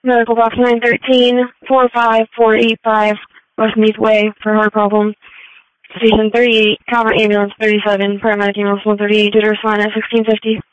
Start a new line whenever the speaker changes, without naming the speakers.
Medical box 913, 45485, West Meath Way for heart problem. Station 38, Calvert Ambulance 37, paramedic ambulance 138 to respond at 1650.